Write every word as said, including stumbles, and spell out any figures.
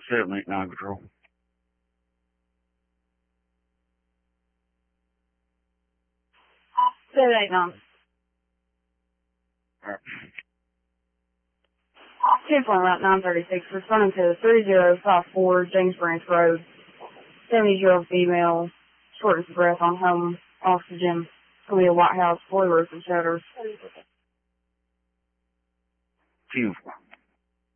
seven eight nine Control. seven eight nine. Alright. ten point route nine thirty-six, responding to three zero five four James Branch Road. seventy-year-old female, shortness of breath, on home oxygen. It's going to be a White House, boiler roof and shutters. ten four.